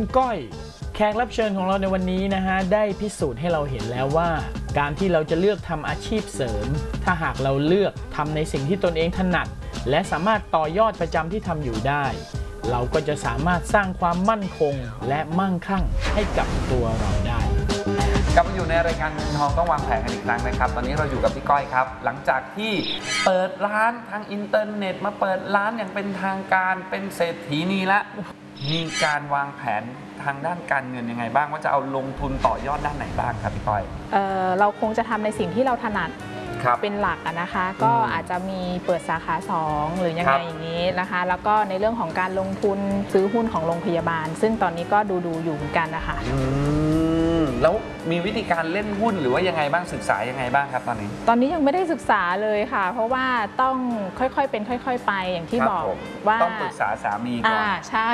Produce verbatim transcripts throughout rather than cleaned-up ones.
ก้อยแขกรับเชิญของเราในวันนี้นะฮะได้พิสูจน์ให้เราเห็นแล้วว่าการที่เราจะเลือกทำอาชีพเสริมถ้าหากเราเลือกทำในสิ่งที่ตนเองถนัดและสามารถต่อยอดประจำที่ทำอยู่ได้เราก็จะสามารถสร้างความมั่นคงและมั่งคั่งให้กับตัวเราได้กลับมาอยู่ในรายการเงินทองต้องวางแผนกันอีกครั้งนะครับตอนนี้เราอยู่กับพี่ก้อยครับหลังจากที่เปิดร้านทางอินเทอร์เน็ตมาเปิดร้านอย่างเป็นทางการเป็นเศรษฐีนีละมีการวางแผนทางด้านการเงินยังไงบ้างว่าจะเอาลงทุนต่อยอดด้านไหนบ้างครับพี่ก้อยเอ่อเราคงจะทำในสิ่งที่เราถนัดเป็นหลักนะคะก็อาจจะมีเปิดสาขาสองหรือยังไงอย่างนี้นะคะแล้วก็ในเรื่องของการลงทุนซื้อหุ้นของโรงพยาบาลซึ่งตอนนี้ก็ดูดูอยู่เหมือนกันนะคะแล้วมีวิธีการเล่นหุ้นหรือว่ายังไงบ้างศึกษายังไงบ้างครับตอนนี้ตอนนี้ยังไม่ได้ศึกษาเลยค่ะเพราะว่าต้องค่อยๆเป็นค่อยๆไปอย่างที่บอกว่าต้องปรึกษาสามีก่อนใช่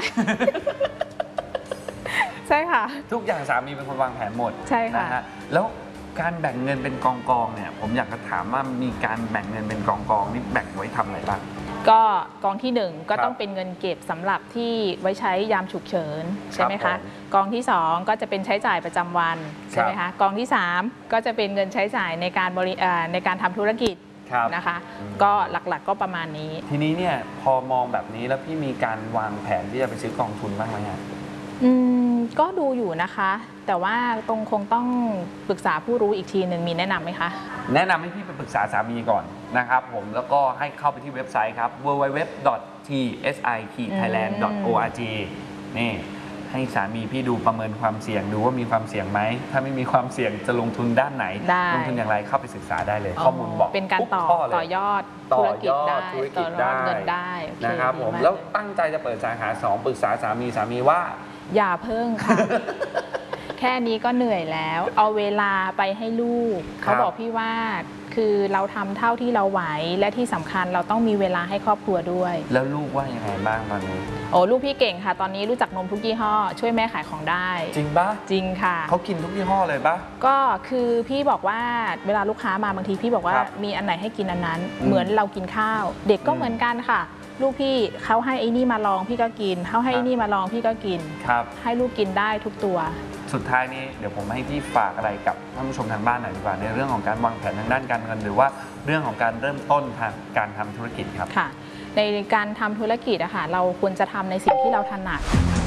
ใช่ค่ะทุกอย่างสามีเป็นคนวางแผนหมดใช่ค่ะนะแล้วการแบ่งเงินเป็นกองกองเนี่ยผมอยากจะถามว่ามีการแบ่งเงินเป็นกองกองนี่แบ่งไว้ทำอะไรบ้างก็กองที่หนึ่งก็ต้องเป็นเงินเก็บสำหรับที่ไว้ใช้ยามฉุกเฉินใช่ไหมคะกองที่สองก็จะเป็นใช้จ่ายประจำวันใช่ไหมคะกองที่สามก็จะเป็นเงินใช้จ่ายในการบริในการทำธุรกิจนะคะก็หลักๆก็ประมาณนี้ทีนี้เนี่ยพอมองแบบนี้แล้วพี่มีการวางแผนที่จะไปซื้อกองทุนบ้างไหมฮะอืมก็ดูอยู่นะคะแต่ว่าตรงคงต้องปรึกษาผู้รู้อีกทีหนึ่งมีแนะนำไหมคะแนะนำให้พี่ไปปรึกษาสามีก่อนนะครับผมแล้วก็ให้เข้าไปที่เว็บไซต์ครับ ดับเบิลยู ดับเบิลยู ดับเบิลยู ดอท ที เอส ไอ ไทยแลนด์ ดอท โอ อาร์ จี นี่ให้สามีพี่ดูประเมินความเสี่ยงดูว่ามีความเสี่ยงไหมถ้าไม่มีความเสี่ยงจะลงทุนด้านไหนลงทุนอย่างไรเข้าไปศึกษาได้เลยข้อมูลบอกเป็นการต่อต่อยอดธุรกิจได้ต่อยอดเงินได้นะครับผมแล้วตั้งใจจะเปิดสาขาสองปรึกษาสามีสามีว่าอย่าเพิ่งค่ะแค่นี้ก็เหนื่อยแล้วเอาเวลาไปให้ลูกเขาบอกพี่ว่าคือเราทำเท่าที่เราไหวและที่สำคัญเราต้องมีเวลาให้ครอบครัวด้วยแล้วลูกว่ายังไงบ้างตอนนี้โอ้ลูกพี่เก่งค่ะตอนนี้รู้จักนมทุกยี่ห้อช่วยแม่ขายของได้จริงปะจริงค่ะเขากินทุกยี่ห้อเลยปะก็คือพี่บอกว่าเวลาลูกค้ามาบางทีพี่บอกว่ามีอันไหนให้กินอันนั้นเหมือนเรากินข้าวเด็กก็เหมือนกันค่ะลูกพี่เขาให้ไอ้นี่มาลองพี่ก็กินเขาให้ไอ้นี่มาลองพี่ก็กินให้ลูกกินได้ทุกตัวสุดท้ายนี้เดี๋ยวผมให้พี่ฝากอะไรกับท่านผู้ชมทางบ้านหน่อยดีกว่าในเรื่องของการวางแผนทางด้านการเงินหรือว่าเรื่องของการเริ่มต้นทางการทำธุรกิจครับค่ะในการทำธุรกิจอะค่ะเราควรจะทำในสิ่งที่เราถนัด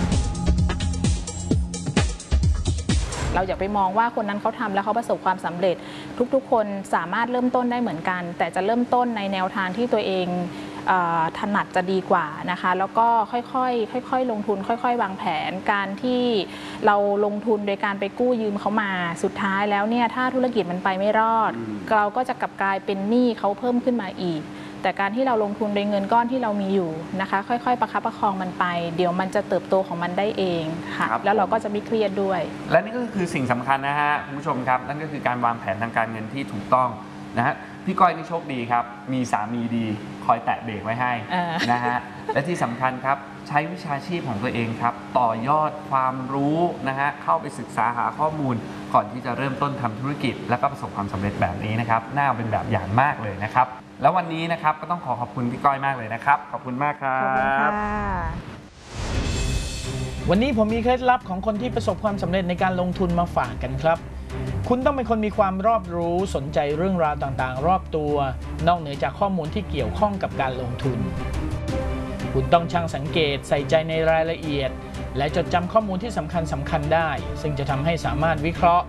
เราอย่าไปมองว่าคนนั้นเขาทำแล้วเขาประสบความสำเร็จทุกๆคนสามารถเริ่มต้นได้เหมือนกันแต่จะเริ่มต้นในแนวทางที่ตัวเองถนัดจะดีกว่านะคะแล้วก็ค่อยๆค่อยๆลงทุนค่อยๆวางแผนการที่เราลงทุนโดยการไปกู้ยืมเขามาสุดท้ายแล้วเนี่ยถ้าธุรกิจมันไปไม่รอดเราก็จะกลับกลายเป็นหนี้เขาเพิ่มขึ้นมาอีกแต่การที่เราลงทุนโดยเงินก้อนที่เรามีอยู่นะคะค่อยๆประคับประคองมันไปเดี๋ยวมันจะเติบโตของมันได้เองค่ะแล้วเราก็จะไม่เครียดด้วยและนี่ก็คือสิ่งสำคัญนะฮะคุณผู้ชมครับนั่นก็คือการวางแผนทางการเงินที่ถูกต้องนะฮะพี่ก้อยนี่โชคดีครับมีสามีดีคอยแตะเบรกไว้ให้นะฮะและที่สำคัญครับใช้วิชาชีพของตัวเองครับต่อยอดความรู้นะฮะเข้าไปศึกษาหาข้อมูลก่อนที่จะเริ่มต้นทำธุรกิจและก็ประสบความสำเร็จแบบนี้นะครับน่าเป็นแบบอย่างมากเลยนะครับแล้ววันนี้นะครับก็ต้องขอขอบคุณพี่ก้อยมากเลยนะครับขอบคุณมากครับขอบคุณค่ะวันนี้ผมมีเคล็ดลับของคนที่ประสบความสำเร็จในการลงทุนมาฝากกันครับคุณต้องเป็นคนมีความรอบรู้สนใจเรื่องราวต่างๆรอบตัวนอกเหนือจากข้อมูลที่เกี่ยวข้องกับการลงทุนคุณต้องช่างสังเกตใส่ใจในรายละเอียดและจดจำข้อมูลที่สำคัญสำคัญได้ซึ่งจะทำให้สามารถวิเคราะห์